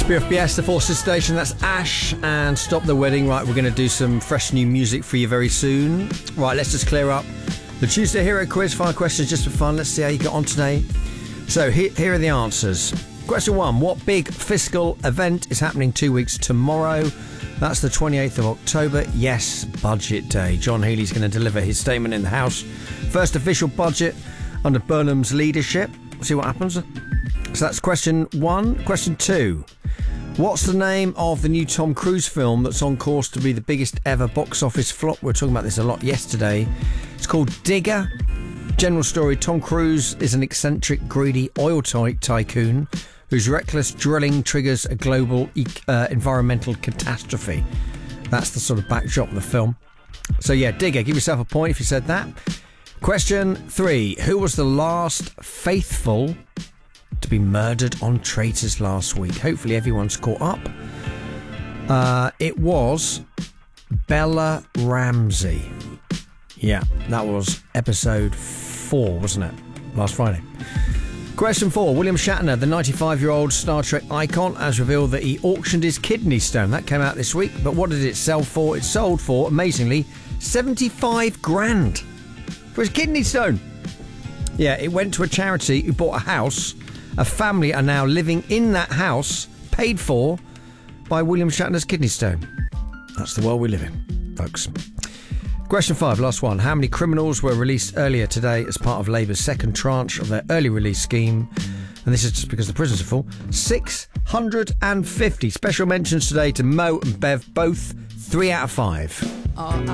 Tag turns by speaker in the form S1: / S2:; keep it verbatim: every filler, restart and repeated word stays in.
S1: B F B S, the Forces Station. That's Ash and Stop the Wedding. Right, we're going to do some fresh new music for you very soon. Right, let's just clear up the Tuesday Hero Quiz. Five questions just for fun. Let's see how you got on today. So here, here are the answers. Question one. What big fiscal event is happening two weeks tomorrow? That's the twenty-eighth of October. Yes, Budget Day. John Healey's going to deliver his statement in the House. First official budget under Burnham's leadership. See what happens. So that's question one. Question two. What's the name of the new Tom Cruise film that's on course to be the biggest ever box office flop? We were talking about this a lot yesterday. It's called Digger. General story, Tom Cruise is an eccentric, greedy oil ty- tycoon whose reckless drilling triggers a global e- uh, environmental catastrophe. That's the sort of backdrop of the film. So yeah, Digger, give yourself a point if you said that. Question three. Who was the last faithful to be murdered on Traitors last week? Hopefully everyone's caught up. Uh, it was Bella Ramsey. Yeah, that was episode four, wasn't it? Last Friday. Question four. William Shatner, the ninety-five-year-old Star Trek icon, has revealed that he auctioned his kidney stone. That came out this week. But what did it sell for? It sold for, amazingly, seventy-five grand for his kidney stone. Yeah, it went to a charity who bought a house. A family are now living in that house, paid for by William Shatner's kidney stone. That's the world we live in, folks. Question five, last one. How many criminals were released earlier today as part of Labour's second tranche of their early release scheme? And this is just because the prisons are full. six hundred fifty. Special mentions today to Mo and Bev, both three out of five.
S2: Oh,